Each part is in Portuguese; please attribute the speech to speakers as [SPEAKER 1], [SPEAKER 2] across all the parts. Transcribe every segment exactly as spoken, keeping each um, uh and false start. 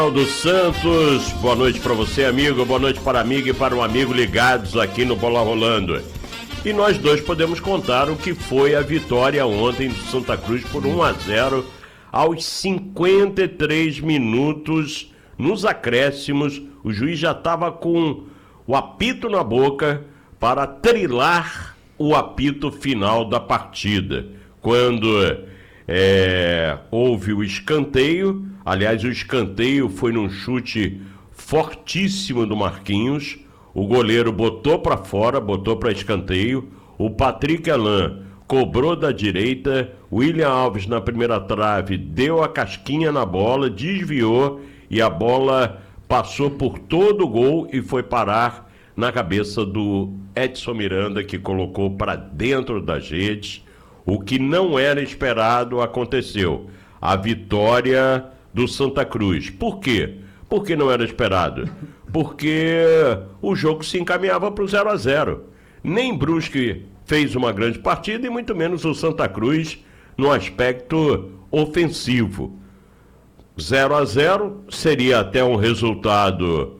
[SPEAKER 1] do Santos, boa noite para você, amigo, boa noite para a amiga e para um amigo ligados aqui no Bola Rolando. E nós dois podemos contar o que foi a vitória ontem do Santa Cruz por um a zero aos cinquenta e três minutos, nos acréscimos. O juiz já estava com o apito na boca para trilar o apito final da partida. Quando é, houve o escanteio, aliás, o escanteio foi num chute fortíssimo do Marquinhos, o goleiro botou para fora, botou para escanteio, o Patrick Alain cobrou da direita, William Alves na primeira trave deu a casquinha na bola, desviou e a bola passou por todo o gol e foi parar na cabeça do Edson Miranda, que colocou para dentro das redes. O que não era esperado aconteceu. A vitória do Santa Cruz. Por quê? Por que não era esperado? Porque o jogo se encaminhava para o zero a zero. Nem Brusque fez uma grande partida e muito menos o Santa Cruz no aspecto ofensivo. zero a zero seria até um resultado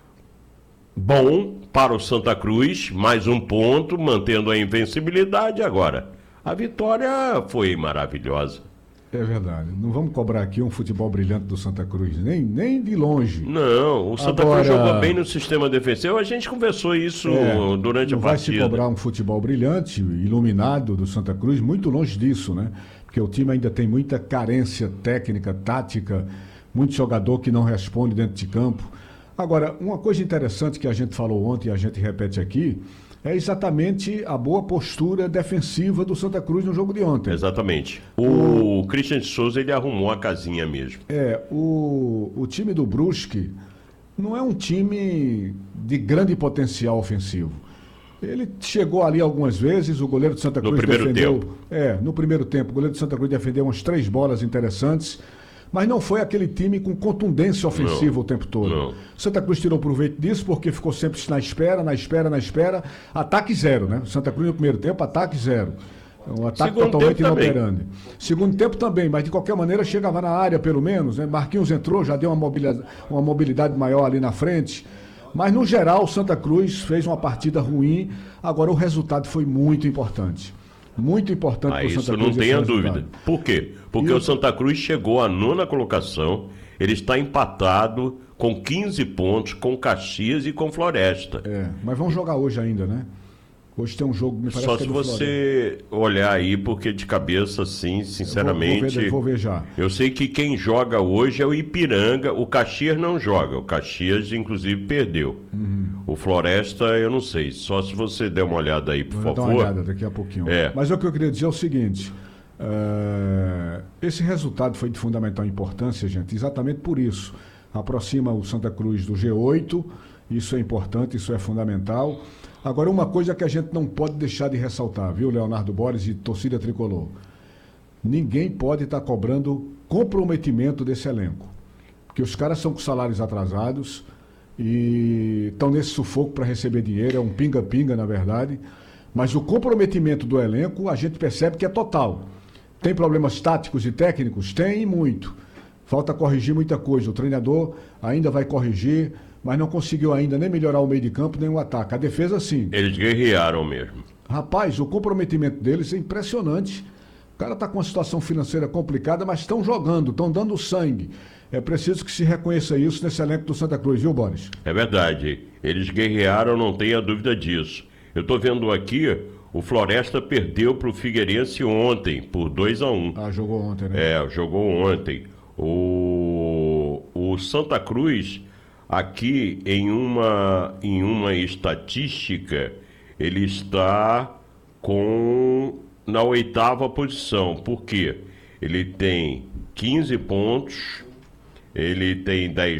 [SPEAKER 1] bom para o Santa Cruz, mais um ponto, mantendo a invencibilidade. Agora, a vitória foi maravilhosa.
[SPEAKER 2] É verdade. Não vamos cobrar aqui um futebol brilhante do Santa Cruz, nem, nem de longe.
[SPEAKER 1] Não, o Santa
[SPEAKER 2] Agora,
[SPEAKER 1] Cruz jogou bem no sistema defensivo. A gente conversou isso é, durante a partida.
[SPEAKER 2] Não vai se cobrar um futebol brilhante, iluminado do Santa Cruz, muito longe disso, né? Porque o time ainda tem muita carência técnica, tática, muito jogador que não responde dentro de campo. Agora, uma coisa interessante que a gente falou ontem e a gente repete aqui, é exatamente a boa postura defensiva do Santa Cruz no jogo de ontem.
[SPEAKER 1] Exatamente. O, o Christian de Souza, ele arrumou a casinha mesmo.
[SPEAKER 2] É, o, o time do Brusque não é um time de grande potencial ofensivo. Ele chegou ali algumas vezes, o goleiro de Santa Cruz
[SPEAKER 1] no primeiro
[SPEAKER 2] defendeu...
[SPEAKER 1] tempo.
[SPEAKER 2] É, no primeiro tempo, o goleiro de Santa Cruz defendeu umas três bolas interessantes, mas não foi aquele time com contundência ofensiva
[SPEAKER 1] não,
[SPEAKER 2] o tempo todo.
[SPEAKER 1] Não.
[SPEAKER 2] Santa Cruz tirou proveito disso porque ficou sempre na espera, na espera, na espera. Ataque zero, né? Santa Cruz no primeiro tempo, ataque zero. Um ataque
[SPEAKER 1] Segundo
[SPEAKER 2] totalmente
[SPEAKER 1] tempo
[SPEAKER 2] inoperante. Segundo tempo também, mas de qualquer maneira chegava na área pelo menos, né? Marquinhos entrou, já deu uma mobilidade, uma mobilidade maior ali na frente. Mas no geral, Santa Cruz fez uma partida ruim. Agora o resultado foi muito importante. Muito importante
[SPEAKER 1] ah,
[SPEAKER 2] para o Santa
[SPEAKER 1] isso
[SPEAKER 2] Cruz.
[SPEAKER 1] não tenha dúvida. Por quê? Porque
[SPEAKER 2] e
[SPEAKER 1] o Santa Cruz chegou à nona colocação, ele está empatado com quinze pontos com Caxias e com Floresta.
[SPEAKER 2] É, mas vamos jogar hoje ainda, né? Hoje tem um jogo, me parece
[SPEAKER 1] Só
[SPEAKER 2] que é
[SPEAKER 1] se
[SPEAKER 2] do
[SPEAKER 1] você
[SPEAKER 2] Floresta.
[SPEAKER 1] olhar aí, porque de cabeça, assim, sinceramente...
[SPEAKER 2] Vou, vou, ver, vou ver já.
[SPEAKER 1] Eu sei que quem joga hoje é o Ipiranga, o Caxias não joga, o Caxias, inclusive, perdeu. Uhum. O Floresta, eu não sei, só se você der uma olhada aí, por
[SPEAKER 2] vou
[SPEAKER 1] favor.
[SPEAKER 2] Dar uma olhada daqui a pouquinho.
[SPEAKER 1] É.
[SPEAKER 2] Mas o que eu queria dizer é o seguinte, é... esse resultado foi de fundamental importância, gente, exatamente por isso. Aproxima o Santa Cruz do G oito, isso é importante, isso é fundamental. Agora, uma coisa que a gente não pode deixar de ressaltar, viu, Leonardo Borges e torcida tricolor? Ninguém pode estar cobrando comprometimento desse elenco. Porque os caras são com salários atrasados e estão nesse sufoco para receber dinheiro, é um pinga-pinga, na verdade. Mas o comprometimento do elenco, a gente percebe que é total. Tem problemas táticos e técnicos? Tem, e muito. Falta corrigir muita coisa. O treinador ainda vai corrigir, mas não conseguiu ainda nem melhorar o meio de campo, nem o ataque. A defesa, sim.
[SPEAKER 1] Eles guerrearam mesmo.
[SPEAKER 2] Rapaz, o comprometimento deles é impressionante. O cara está com uma situação financeira complicada, mas estão jogando, estão dando sangue. É preciso que se reconheça isso nesse elenco do Santa Cruz, viu, Boris?
[SPEAKER 1] É verdade. Eles guerrearam, não tenha dúvida disso. Eu estou vendo aqui, o Floresta perdeu para o Figueirense ontem, por dois a um.
[SPEAKER 2] Ah, jogou ontem, né?
[SPEAKER 1] É, jogou ontem. O, o Santa Cruz... Aqui, em uma, em uma estatística, ele está com, na oitava posição. Por quê? Ele tem quinze pontos, ele tem dez